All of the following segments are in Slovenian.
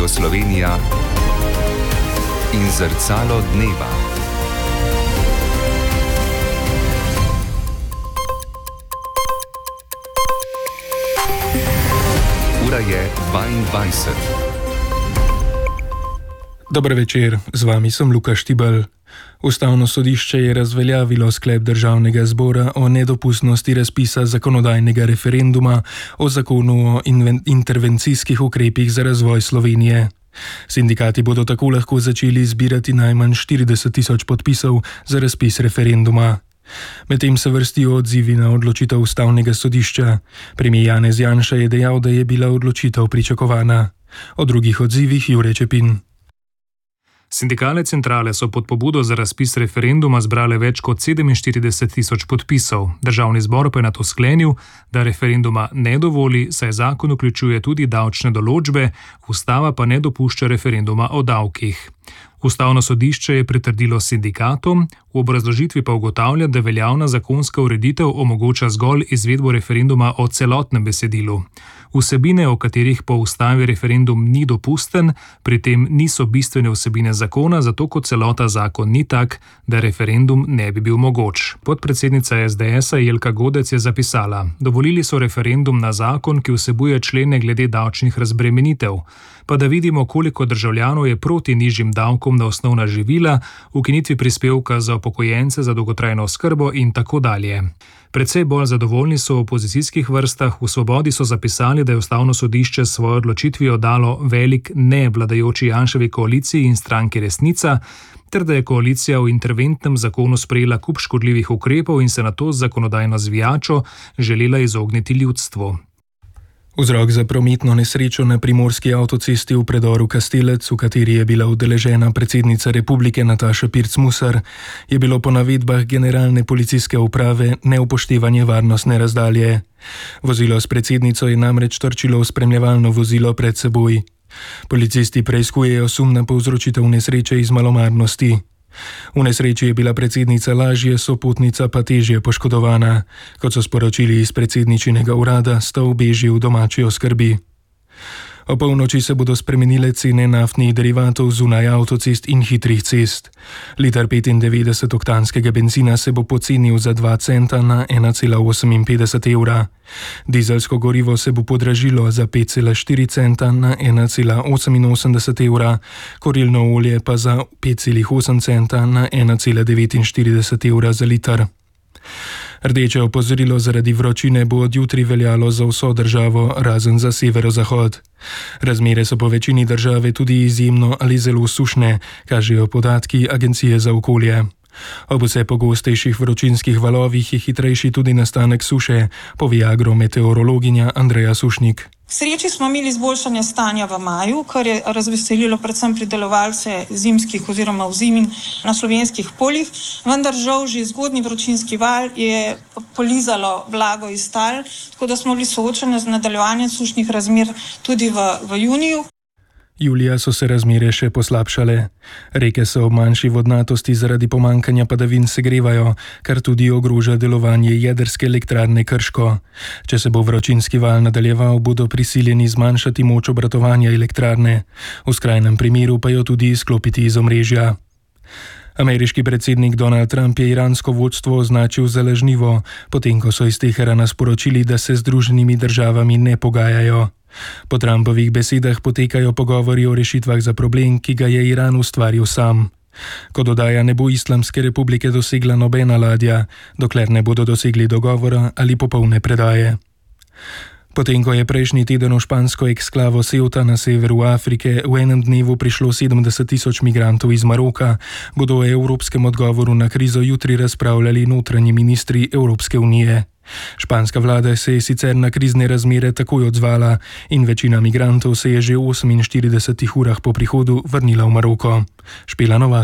Radio Slovenija in Zrcalo dneva. Ura je 22. Dober večer, z vami sem Luka Štibelj. Ustavno sodišče je razveljavilo sklep Državnega zbora o nedopustnosti razpisa zakonodajnega referenduma o zakonu o intervencijskih ukrepih za razvoj Slovenije. Sindikati bodo tako lahko začeli zbirati najmanj 40.000 podpisov za razpis referenduma. Medtem se vrstijo odzivi na odločitev Ustavnega sodišča. Premier Janez Janša je dejal, da je bila odločitev pričakovana. O drugih odzivih Jure Čepin. Sindikalne centrale so pod pobudo za razpis referenduma zbrale več kot 47.000 podpisov. Državni zbor pa je nato sklenil, da referenduma ne dovoli, saj zakon vključuje tudi davčne določbe, ustava pa ne dopušča referenduma o davkih. Ustavno sodišče je pritrdilo sindikatom, v obrazložitvi pa ugotavlja, da veljavna zakonska ureditev omogoča zgolj izvedbo referenduma o celotnem besedilu. Vsebine, o katerih po ustavi referendum ni dopusten, pri tem niso bistvene vsebine zakona, zato kot celota zakon ni tak, da referendum ne bi bil mogoč. Podpredsednica SDS-a Jelka Godec je zapisala: dovolili so referendum na zakon, ki vsebuje člene glede davčnih razbremenitev. Pa da vidimo, koliko državljanov je proti nižjim davkom na osnovna živila, ukinitvi prispevka za upokojence za dolgotrajno oskrbo in tako dalje. Predvsej bolj zadovoljni so v opozicijskih vrstah. V Svobodi so zapisali, da je Ustavno sodišče s svojo odločitvijo dalo velik ne vladajoči Janševi koaliciji in stranki Resnica, ter da je koalicija v interventnem zakonu sprejela kup škodljivih ukrepov in se nato z zakonodajno zvijačo želela izogniti ljudstvu. Vzrok za prometno nesrečo na primorski avtocesti v predoru Kastelec, v kateri je bila udeležena predsednica republike Nataša Pirc Musar, je bilo po navedbah generalne policijske uprave neupoštevanje varnostne razdalje. Vozilo s predsednico je namreč trčilo v spremljevalno vozilo pred seboj. Policisti preiskujejo sum na povzročitev nesreče iz malomarnosti. V nesreči je bila predsednica lažje, sopotnica pa težje poškodovana. Kot so sporočili iz predsedničinega urada, sta obeži v domači oskrbi. O polnoči se bodo spremenile cene naftnih derivatov zunaj avtocest in hitrih cest. Liter 95-oktanskega bencina se bo pocenil za 2 centa na 1,58 evra. Dizelsko gorivo se bo podražilo za 5,4 centa na 1,88 evra, kurilno olje pa za 5,8 centa na 1,49 evra za liter. Rdeče opozorilo zaradi vročine bo od jutri veljalo za vso državo, razen za severozahod. Razmere so po večini države tudi izjemno ali zelo sušne, kažejo podatki Agencije za okolje. Ob vse pogostejših vročinskih valovih je hitrejši tudi nastanek suše, pove agrometeorologinja Andreja Sušnik. V sreči smo imeli izboljšanje stanja v maju, kar je razveselilo predvsem pridelovalce zimskih oziroma ozimin na slovenskih poljih, vendar žal že zgodnji vročinski val je polizalo vlago iz tal, tako da smo bili soočeni z nadaljevanjem sušnih razmer tudi v juniju. Julija so se razmere še poslabšale. Reke se ob manjši vodnatosti zaradi pomankanja padavin segrevajo, kar tudi ogroža delovanje jedrske elektrarne Krško. Če se bo vročinski val nadaljeval, bodo prisiljeni zmanjšati moč obratovanja elektrarne. V skrajnem primeru pa jo tudi izklopiti iz omrežja. Ameriški predsednik Donald Trump je iransko vodstvo označil za lažnivo, potem ko so iz Teherana sporočili, da se z Združenimi državami ne pogajajo. Po Trumpovih besedah potekajo pogovori o rešitvah za problem, ki ga je Iran ustvaril sam. Kot dodaja, ne bo Islamske republike dosegla nobena ladja, dokler ne bodo dosegli dogovora ali popolne predaje. Potem, ko je prejšnji teden v špansko eksklavo Ceuta na severu Afrike v enem dnevu prišlo 70.000 migrantov iz Maroka, bodo o evropskem odgovoru na krizo jutri razpravljali notranji ministri Evropske unije. Španska vlada se je sicer na krizne razmere takoj odzvala in večina migrantov se je že v 48 urah po prihodu vrnila v Maroko. Špela Novak.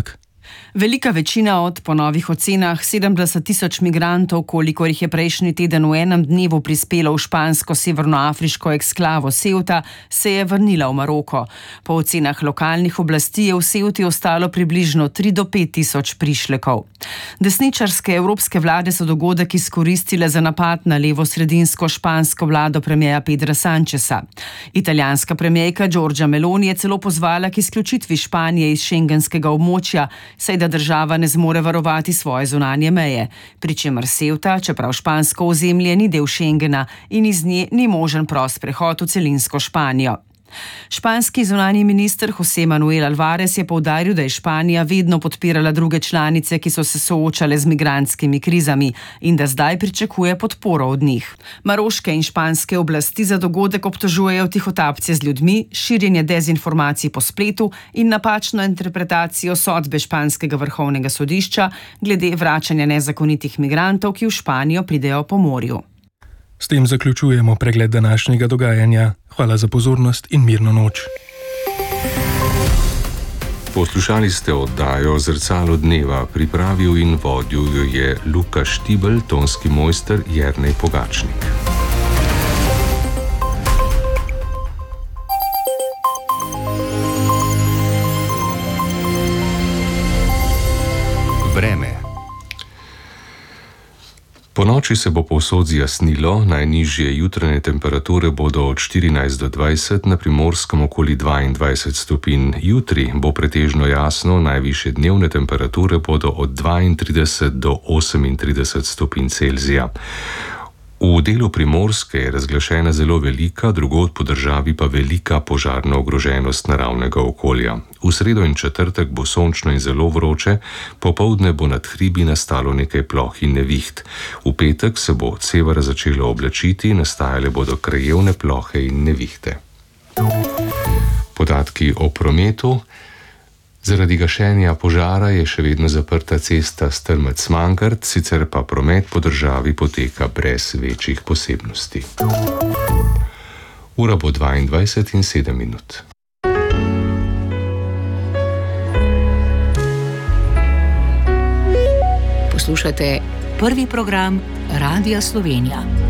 Velika večina od, po novih ocenah, 70 tisoč migrantov, kolikor jih je prejšnji teden v enem dnevu prispelo v špansko severnoafriško eksklavo Ceuta, se je vrnila v Maroko. Po ocenah lokalnih oblasti je v Ceuti ostalo približno 3 do 5 tisoč prišlekov. Desničarske evropske vlade so dogodek izkoristile za napad na levo-sredinsko špansko vlado premierja Pedra Sancheza. Italijanska premierka Giorgia Meloni je celo pozvala k izključitvi Španije iz šengenskega območja, saj da država ne zmore varovati svoje zunanje meje, pri čemer Ceuta, čeprav špansko ozemlje ni del Schengena in iz nje ni možen prost prehod v celinsko Španijo. Španski zunanji minister José Manuel Álvarez je poudaril, da je Španija vedno podpirala druge članice, ki so se soočale z migrantskimi krizami in da zdaj pričakuje podporo od njih. Maroške in španske oblasti za dogodek obtožujejo tihotapce z ljudmi, širjenje dezinformacij po spletu in napačno interpretacijo sodbe španskega vrhovnega sodišča glede vračanja nezakonitih migrantov, ki v Španijo pridejo po morju. S tem zaključujemo pregled današnjega dogajanja. Hvala za pozornost in mirno noč. Poslušali ste oddajo Zrcalo dneva, pripravil in vodil jo je Luka Štibelj, tonski mojster Jernej Pogačnik. Vreme. Po noči se bo povsod zjasnilo, najnižje jutranje temperature bodo od 14 do 20, na Primorskem okoli 22 stopinj. Jutri bo pretežno jasno, najvišje dnevne temperature bodo od 32 do 38 stopinj Celzija. V delu Primorske je razglašena zelo velika, drugod po državi pa velika požarna ogroženost naravnega okolja. V sredo in četrtek bo sončno in zelo vroče, popoldne bo nad hribi nastalo nekaj ploh in neviht. V petek se bo od severa začelo oblačiti, nastajale bodo krajevne plohe in nevihte. Podatki o prometu. Zaradi gašenja požara je še vedno zaprta cesta Strmec-Mangart, sicer pa promet po državi poteka brez večjih posebnosti. Ura bo 22:07. Poslušate prvi program Radia Slovenija.